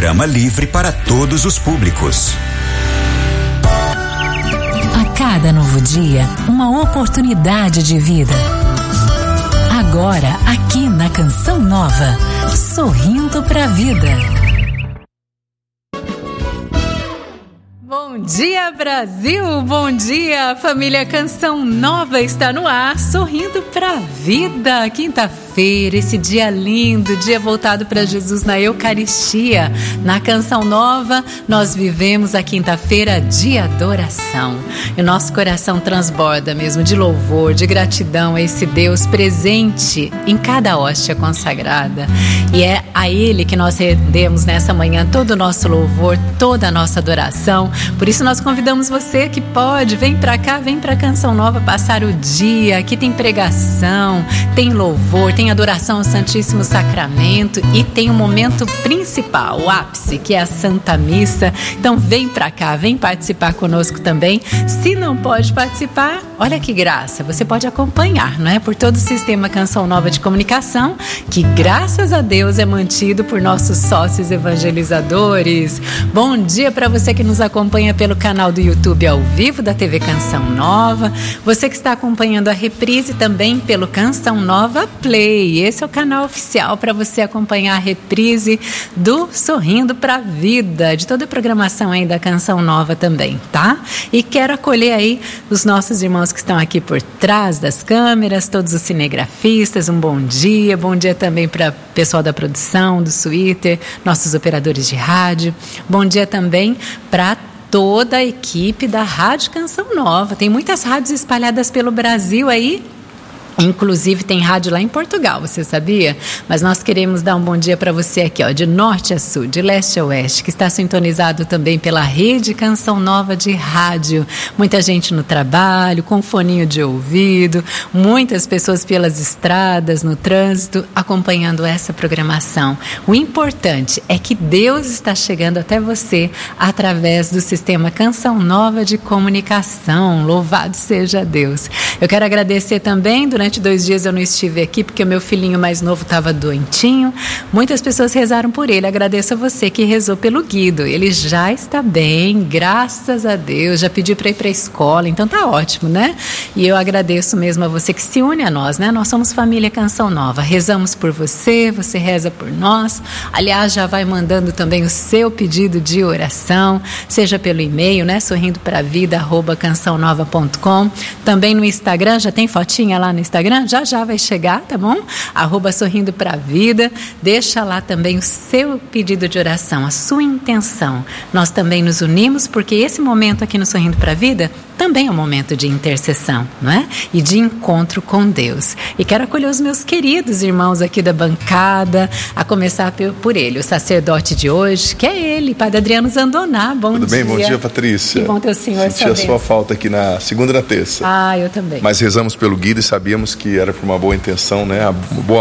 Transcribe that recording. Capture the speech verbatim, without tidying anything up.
programa livre para todos os públicos. A cada novo dia, uma oportunidade de vida. Agora, aqui na Canção Nova, Sorrindo pra Vida. Bom dia, Brasil! Bom dia, família Canção Nova está no ar, Sorrindo pra Vida. Quinta-feira, esse dia lindo, dia voltado para Jesus na Eucaristia. Na Canção Nova, nós vivemos a quinta-feira de adoração. E o nosso coração transborda mesmo de louvor, de gratidão a esse Deus presente em cada hóstia consagrada. E é a Ele que nós rendemos nessa manhã todo o nosso louvor, toda a nossa adoração. Por isso nós convidamos você que pode, vem pra cá, vem pra Canção Nova passar o dia. Aqui tem pregação, tem louvor, tem adoração ao Santíssimo Sacramento e tem o momento principal, o ápice, que é a Santa Missa. Então vem pra cá, vem participar conosco também. Se não pode participar, olha que graça, você pode acompanhar, não é? Por todo o sistema Canção Nova de comunicação, que graças a Deus é mantido por nossos sócios evangelizadores. Bom dia para você que nos acompanha pelo canal do YouTube ao vivo da T V Canção Nova, você que está acompanhando a reprise também pelo Canção Nova Play. Esse é o canal oficial para você acompanhar a reprise do Sorrindo pra Vida, de toda a programação aí da Canção Nova também, tá? E quero acolher aí os nossos irmãos que estão aqui por trás das câmeras, todos os cinegrafistas, um bom dia, bom dia também para o pessoal da produção, do Twitter, nossos operadores de rádio, bom dia também para toda a equipe da Rádio Canção Nova. Tem muitas rádios espalhadas pelo Brasil aí. Inclusive tem rádio lá em Portugal, você sabia? Mas nós queremos dar um bom dia para você aqui, ó, de norte a sul, de leste a oeste, que está sintonizado também pela Rede Canção Nova de rádio. Muita gente no trabalho, com foninho de ouvido, muitas pessoas pelas estradas, no trânsito, acompanhando essa programação. O importante é que Deus está chegando até você através do sistema Canção Nova de comunicação. Louvado seja Deus. Eu quero agradecer também, durante dois dias eu não estive aqui porque o meu filhinho mais novo estava doentinho. Muitas pessoas rezaram por ele. Agradeço a você que rezou pelo Guido. Ele já está bem, graças a Deus. Já pediu para ir para a escola, então tá ótimo, né? E eu agradeço mesmo a você que se une a nós, né? Nós somos família Canção Nova. Rezamos por você, você reza por nós. Aliás, já vai mandando também o seu pedido de oração, seja pelo e-mail, né? sorrindo pra vida arroba canção nova ponto com. Também no Instagram, já tem fotinha lá no Instagram? Já já vai chegar, tá bom? Arroba Sorrindo pra Vida. Deixa lá também o seu pedido de oração, a sua intenção. Nós também nos unimos porque esse momento aqui no Sorrindo pra Vida também é um momento de intercessão, não é? E de encontro com Deus. E quero acolher os meus queridos irmãos aqui da bancada, a começar por ele, o sacerdote de hoje, que é ele, Padre Adriano Zandoná. Bom Tudo dia. Tudo bem? Bom dia, Patrícia. Que bom ter o senhor Senti a sua falta aqui na segunda e na terça. Ah, eu também. Mas rezamos pelo Guido e sabíamos que era por uma boa intenção, né? A boa